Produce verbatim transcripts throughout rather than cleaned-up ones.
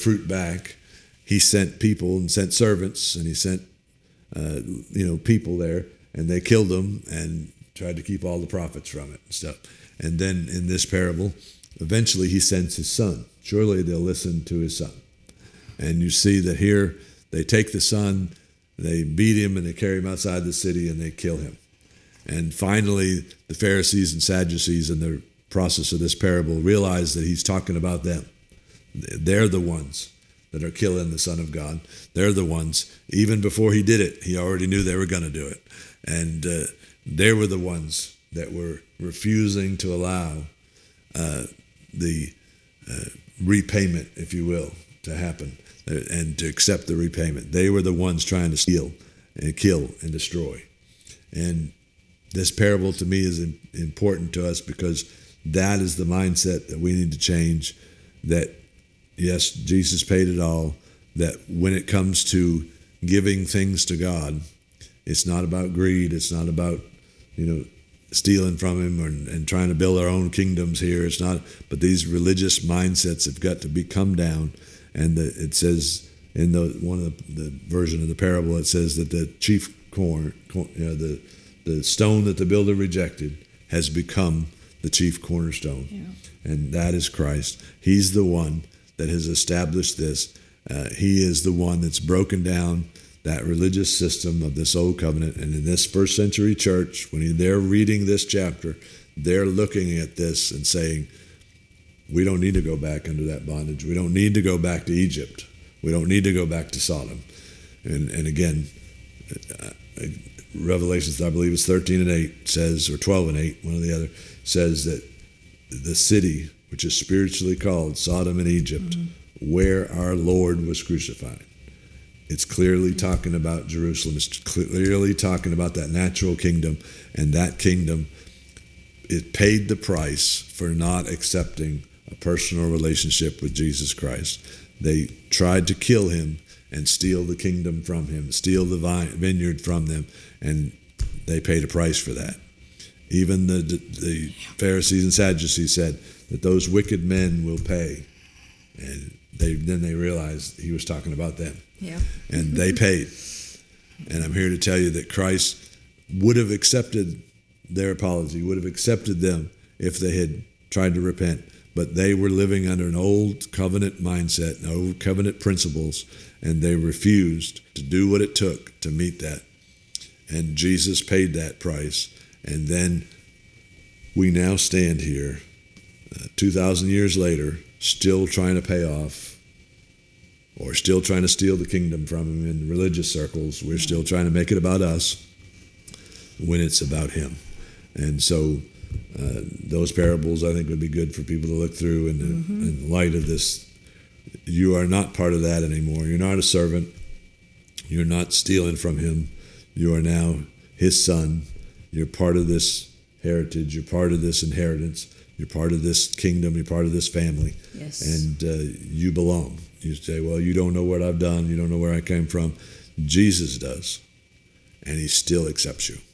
fruit back, he sent people and sent servants, and he sent uh, you know people there, and they killed them and tried to keep all the profits from it and stuff. And then in this parable, eventually he sends his son. Surely they'll listen to his son. And you see that here they take the son, they beat him, and they carry him outside the city, and they kill him. And finally, the Pharisees and Sadducees in the process of this parable realize that he's talking about them. They're the ones that are killing the Son of God. They're the ones, even before he did it, he already knew they were going to do it. And uh, they were the ones that were refusing to allow uh, the uh, repayment, if you will, to happen and to accept the repayment. They were the ones trying to steal and kill and destroy. And this parable to me is important to us because that is the mindset that we need to change, that yes, Jesus paid it all, that when it comes to giving things to God, it's not about greed, it's not about, you know, stealing from him or, and trying to build our own kingdoms here. It's not, but these religious mindsets have got to be come down. And the, it says in the one of the, the version of the parable, it says that the chief corn, corn you know, the the stone that the builder rejected has become the chief cornerstone, yeah. And that is Christ. He's the one that has established this. Uh, he is the one that's broken down that religious system of this old covenant. And in this first century church, when they're reading this chapter, they're looking at this and saying, we don't need to go back under that bondage. We don't need to go back to Egypt. We don't need to go back to Sodom. And and again, uh, Revelations, I believe it's thirteen and eight says, or twelve and eight, one or the other, says that the city, which is spiritually called Sodom and Egypt, mm-hmm. where our Lord was crucified. It's clearly mm-hmm. talking about Jerusalem. It's clearly talking about that natural kingdom, and that kingdom, it paid the price for not accepting a personal relationship with Jesus Christ. They tried to kill him and steal the kingdom from him, steal the vine, vineyard from them, and they paid a price for that. Even the, the Pharisees and Sadducees said that those wicked men will pay. And they then they realized he was talking about them. Yeah. And they paid. And I'm here to tell you that Christ would have accepted their apology, would have accepted them if they had tried to repent. But they were living under an old covenant mindset, and old covenant principles, and they refused to do what it took to meet that. And Jesus paid that price. And then we now stand here, uh, two thousand years later, still trying to pay off, or still trying to steal the kingdom from him in religious circles. We're still trying to make it about us when it's about him. And so uh, those parables, I think, would be good for people to look through in, the, mm-hmm. in light of this. You are not part of that anymore. You're not a servant. You're not stealing from him. You are now his son. You're part of this heritage. You're part of this inheritance. You're part of this kingdom. You're part of this family. Yes. And uh, you belong. You say, well, you don't know what I've done. You don't know where I came from. Jesus does. And he still accepts you.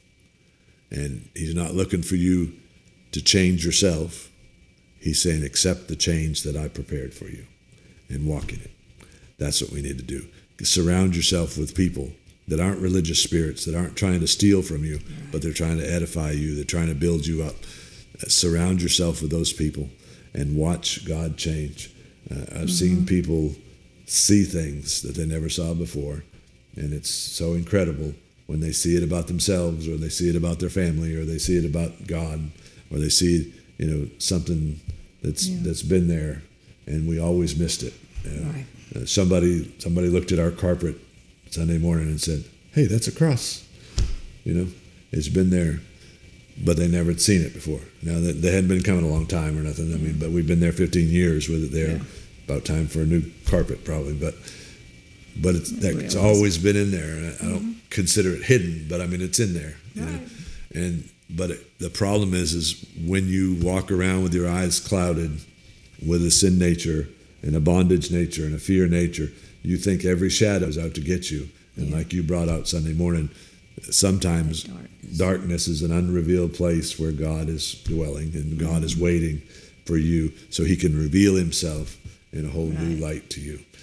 And he's not looking for you to change yourself. He's saying, accept the change that I prepared for you and walk in it. That's what we need to do. Surround yourself with people that aren't religious spirits, that aren't trying to steal from you, but they're trying to edify you. They're trying to build you up. Uh, surround yourself with those people and watch God change. Uh, I've mm-hmm. seen people see things that they never saw before, and it's so incredible when they see it about themselves, or they see it about their family, or they see it about God, or they see, you know, something that's yeah. that's been there, and we always missed it. You know? Right. Uh, somebody somebody looked at our carpet Sunday morning and said, "Hey, that's a cross." You know, it's been there, but they never had seen it before. Now that they hadn't been coming a long time or nothing. I mean, but we've been there fifteen years with it there. Yeah. About time for a new carpet, probably, but. But it's, that, it's always been in there, and I, mm-hmm. I don't consider it hidden. But I mean, it's in there, you right. know. And but it, the problem is, is when you walk around with your eyes clouded, with a sin nature and a bondage nature and a fear nature, you think every shadow is out to get you. And yeah. like you brought out Sunday morning, sometimes darkness. darkness is an unrevealed place where God is dwelling, and God mm-hmm. is waiting for you, so He can reveal Himself in a whole right. new light to you.